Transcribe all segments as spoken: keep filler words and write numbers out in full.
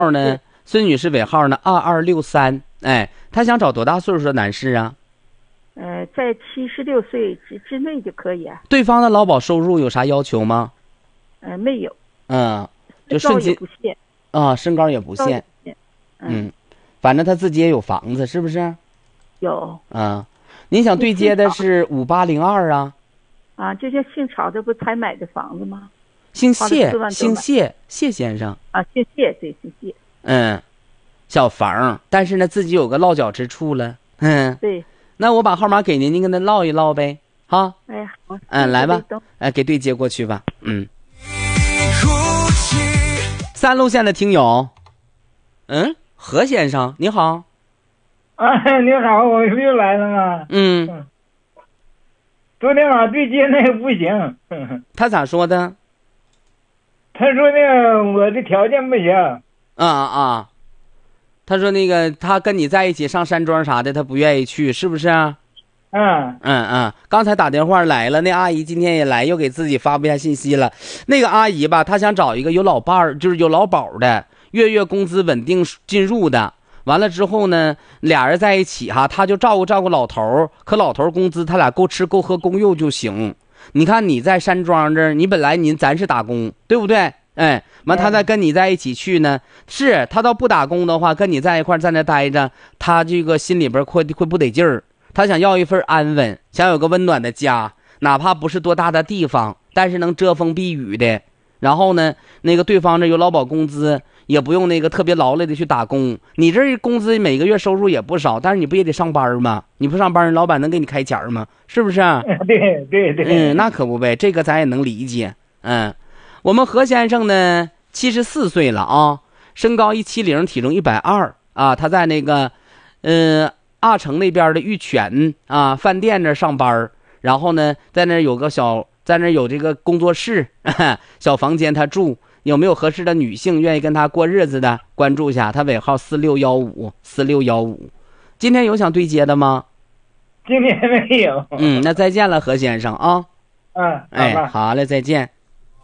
号呢，孙女士尾号呢二二六三。哎，她想找多大岁数的男士啊？ 呃，在七十六岁之之内就可以啊。 对方的劳保收入有啥要求吗？ 呃，没有。 嗯，就顺其不限啊，身高也不限。 嗯, 嗯，反正他自己也有房子，是不是？ 有。 啊，您想对接的是五八零二啊？ 啊，就像姓曹的不才买的房子吗？ 姓谢，姓谢，谢先生。 啊，姓谢，对，姓谢。 嗯，小房，但是呢，自己有个落脚之处了。嗯， 对。 那我把号码给您，您跟他唠一唠呗，哈。 哎，好。 嗯，来吧，哎，给对接过去吧。嗯。三路线的听友，嗯，何先生，你好。 啊，你好，我又来了啊。 嗯。 昨天晚上对接那个不行。 他咋说的？ 他说那个我的条件不行。 啊啊，他说那个他跟你在一起上山庄啥的，他不愿意去，是不是啊？ 嗯嗯嗯，刚才打电话来了，那阿姨今天也来，又给自己发布一下信息了。那个阿姨吧，她想找一个有老伴儿，就是有劳保的，月月工资稳定进入的。完了之后呢，俩人在一起哈，他就照顾照顾老头儿，可老头儿工资他俩够吃够喝够用就行。你看你在山庄这儿，你本来您咱是打工，对不对？哎，完他再跟你在一起去呢，是他倒不打工的话，跟你在一块在那待着，他这个心里边会会不得劲儿。他想要一份安稳，想有个温暖的家，哪怕不是多大的地方，但是能遮风避雨的。然后呢，那个对方这有劳保工资，也不用那个特别劳累的去打工。你这工资每个月收入也不少，但是你不也得上班吗？你不上班，老板能给你开钱吗？是不是？ 对对对。 嗯，那可不呗，这个咱也能理解。嗯，我们何先生呢，七十四岁了啊，身高一七零，体重一百二啊，他在那个，呃。阿城那边的玉泉啊饭店那上班，然后呢在那有个小在那有这个工作室呵呵小房间他住，有没有合适的女性愿意跟他过日子的，关注一下，他尾号四六一五四六一五。今天有想对接的吗？ 今天没有。 嗯，那再见了何先生啊。 嗯， 哎，好嘞，再见。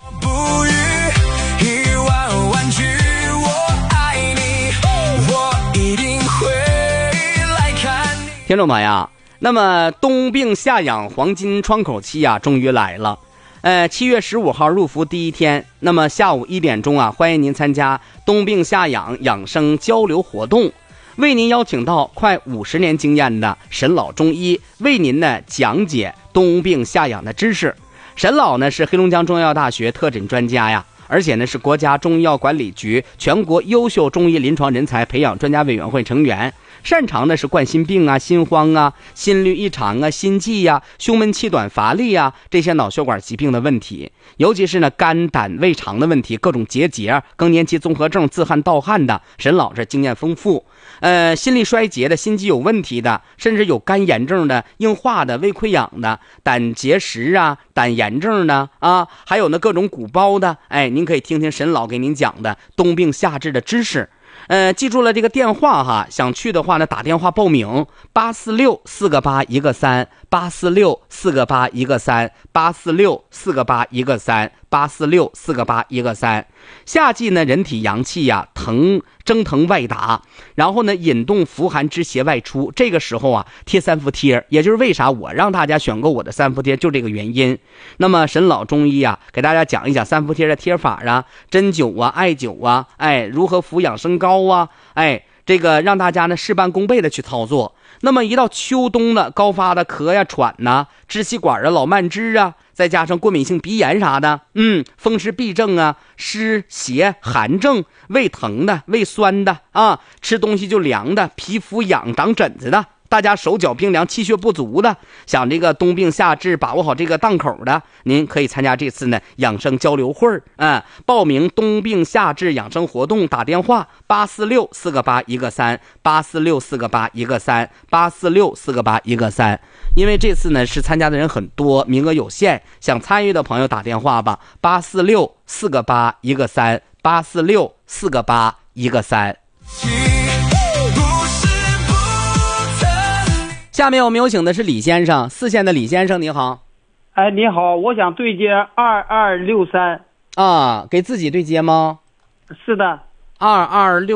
听众朋友，那么冬病夏养黄金窗口期啊，终于来了。呃，七月十五号入伏第一天，那么下午一点钟啊，欢迎您参加冬病夏养养生交流活动，为您邀请到快五十年经验的沈老中医，为您呢讲解冬病夏养的知识。沈老呢是黑龙江中医药大学特诊专家呀，而且呢是国家中医药管理局全国优秀中医临床人才培养专家委员会成员。擅长的是冠心病啊、心慌啊、心律异常啊、心悸呀、啊、胸闷气短乏力啊这些脑血管疾病的问题，尤其是呢肝胆胃肠的问题，各种结节、更年期综合症、自汗盗汗的，沈老师经验丰富。呃，心力衰竭的、心肌有问题的，甚至有肝炎症的、硬化的、胃溃疡的、胆结石啊、胆炎症的啊，还有呢各种鼓包的，哎，您可以听听沈老给您讲的冬病夏治的知识。呃，记住了这个电话哈，想去的话呢，打电话报名，八四六四个八一个三，八四六四个八一个三，八四六四个八一个三，八四六四个八一个三。夏季呢，人体阳气呀、啊、腾蒸腾外达，然后呢，引动伏寒之邪外出。这个时候啊，贴三伏贴，也就是为啥我让大家选购我的三伏贴，就这个原因。那么沈老中医啊，给大家讲一讲三伏贴的贴法啊，针灸啊、艾灸啊，哎，如何服养生膏啊，哎，这个让大家呢事半功倍的去操作。那么一到秋冬了，高发的咳呀、喘呐、支气管啊、老慢支啊，再加上过敏性鼻炎啥的，嗯，风湿痹症啊、湿邪寒症、胃疼的、胃酸的啊，吃东西就凉的、皮肤痒长疹子的，大家手脚冰凉、气血不足的，想这个冬病夏治把握好这个档口的，您可以参加这次呢养生交流会啊、嗯，报名冬病夏治养生活动，打电话八四六四个八一个三，八四六四个八一个三，八四六四个八一个三。因为这次呢是参加的人很多，名额有限，想参与的朋友打电话吧，八四六四个八一个三，八四六四个八一个三。下面我们有请的是李先生，四线的李先生，你好。 哎，你好，我想对接二二六三。 啊，给自己对接吗？ 是的。 二二六。